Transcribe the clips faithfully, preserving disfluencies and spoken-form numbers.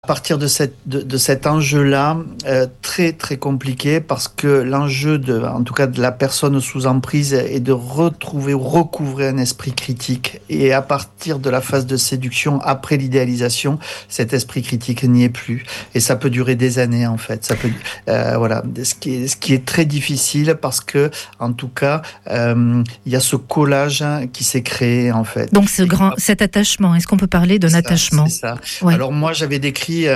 À partir de, cette, de, de cet enjeu-là, euh, très très compliqué, parce que l'enjeu, de, en tout cas de la personne sous emprise, est de retrouver ou recouvrer un esprit critique. Et à partir de la phase de séduction, après l'idéalisation, cet esprit critique n'y est plus. Et ça peut durer des années en fait. Ça peut, euh, voilà, ce qui est, ce qui est très difficile, parce que en tout cas, euh, il y a ce collage qui s'est créé en fait. Donc ce grand, cet attachement, est-ce qu'on peut parler d'un c'est attachement ? C'est ça. Ouais. Alors moi, j'avais décrit. Je,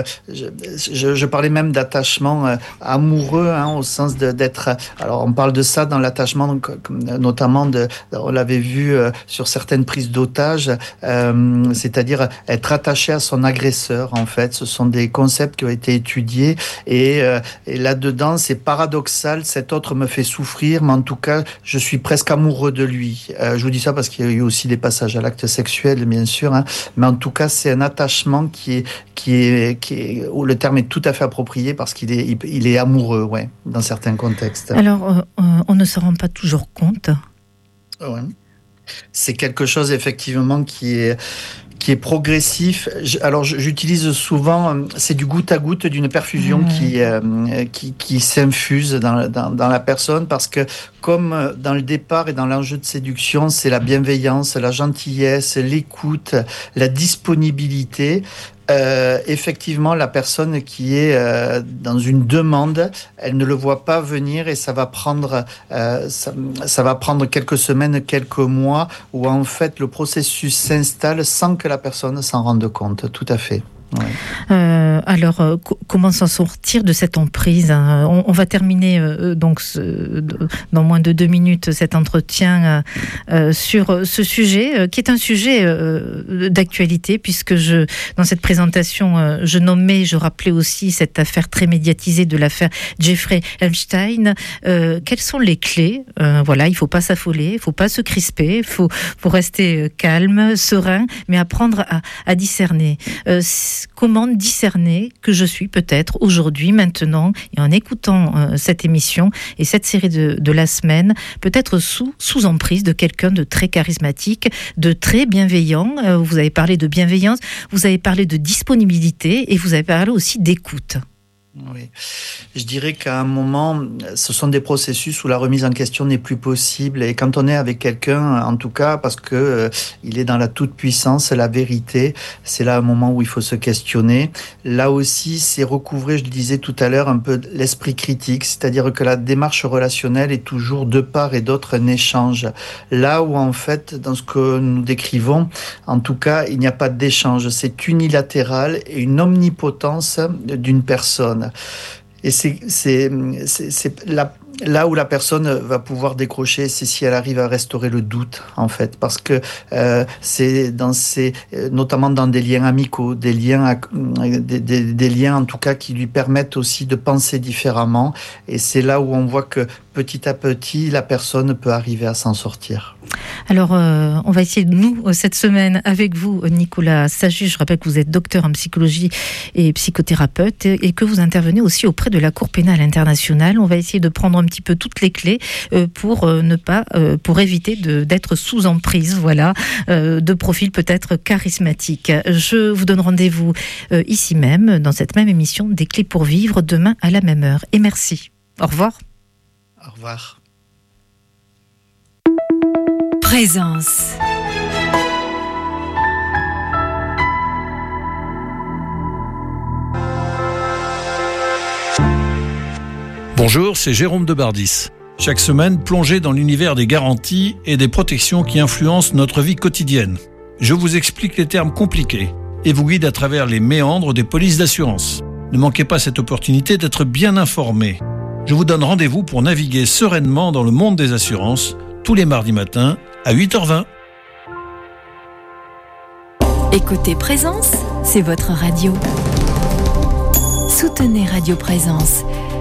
je, je parlais même d'attachement euh, amoureux, hein, au sens de, d'être. Alors, on parle de ça dans l'attachement, donc, notamment de. On l'avait vu euh, sur certaines prises d'otages, euh, c'est-à-dire être attaché à son agresseur. En fait, ce sont des concepts qui ont été étudiés, et, euh, et là-dedans, c'est paradoxal. Cet autre me fait souffrir, mais en tout cas, je suis presque amoureux de lui. Euh, je vous dis ça parce qu'il y a eu aussi des passages à l'acte sexuel, bien sûr, hein, mais en tout cas, c'est un attachement qui est qui est Qui est, où le terme est tout à fait approprié, parce qu'il est, il, il est amoureux, ouais, dans certains contextes. Alors, euh, on ne se rend pas toujours compte. Ouais. C'est quelque chose effectivement qui est qui est progressif. Alors j'utilise souvent, c'est du goutte à goutte d'une perfusion mmh. qui, euh, qui qui s'infuse dans, dans dans la personne, parce que comme dans le départ et dans l'enjeu de séduction, c'est la bienveillance, la gentillesse, l'écoute, la disponibilité. Euh, effectivement, la personne qui est euh, dans une demande, elle ne le voit pas venir, et ça va prendre, euh, ça, ça va prendre quelques semaines, quelques mois, où en fait le processus s'installe sans que la personne s'en rende compte. Tout à fait. Ouais. Euh, alors, euh, co- comment s'en sortir de cette emprise, hein? on, on va terminer euh, donc ce, dans moins de deux minutes cet entretien euh, sur ce sujet euh, qui est un sujet euh, d'actualité, puisque je, dans cette présentation, euh, je nommais, je rappelais aussi cette affaire très médiatisée de l'affaire Jeffrey Epstein. Euh, quelles sont les clés ? euh, Voilà, il ne faut pas s'affoler, il ne faut pas se crisper, il faut, faut rester calme, serein, mais apprendre à, à discerner. Euh, Comment discerner que je suis peut-être aujourd'hui, maintenant, et en écoutant euh, cette émission et cette série de, de la semaine, peut-être sous, sous emprise de quelqu'un de très charismatique, de très bienveillant. Euh, vous avez parlé de bienveillance, vous avez parlé de disponibilité, et vous avez parlé aussi d'écoute. Oui, je dirais qu'à un moment, ce sont des processus où la remise en question n'est plus possible, et quand on est avec quelqu'un, en tout cas, parce que euh, il est dans la toute-puissance, la vérité, c'est là un moment où il faut se questionner. Là aussi, c'est recouvrer, je le disais tout à l'heure, un peu l'esprit critique, c'est-à-dire que la démarche relationnelle est toujours de part et d'autre un échange. Là où en fait, dans ce que nous décrivons, en tout cas, il n'y a pas d'échange, c'est unilatéral et une omnipotence d'une personne. Et c'est, c'est, c'est, c'est là, là où la personne va pouvoir décrocher, c'est si elle arrive à restaurer le doute, en fait, parce que euh, c'est dans ces, notamment dans des liens amicaux, des liens, à, des, des, des liens en tout cas qui lui permettent aussi de penser différemment. Et c'est là où on voit que petit à petit, la personne peut arriver à s'en sortir. Alors, euh, on va essayer, nous, cette semaine, avec vous, Nicolas Saget. Je rappelle que vous êtes docteur en psychologie et psychothérapeute, et que vous intervenez aussi auprès de la Cour pénale internationale. On va essayer de prendre un petit peu toutes les clés euh, pour euh, ne pas, euh, pour éviter de, d'être sous emprise, voilà, euh, de profils peut-être charismatiques. Je vous donne rendez-vous euh, ici même, dans cette même émission, des clés pour vivre, demain à la même heure. Et merci. Au revoir. Au revoir. Présence. Bonjour, c'est Jérôme Debardis. Chaque semaine, plongez dans l'univers des garanties et des protections qui influencent notre vie quotidienne. Je vous explique les termes compliqués et vous guide à travers les méandres des polices d'assurance. Ne manquez pas cette opportunité d'être bien informé. Je vous donne rendez-vous pour naviguer sereinement dans le monde des assurances tous les mardis matins à huit heures vingt. Écoutez Présence, c'est votre radio. Soutenez Radio Présence.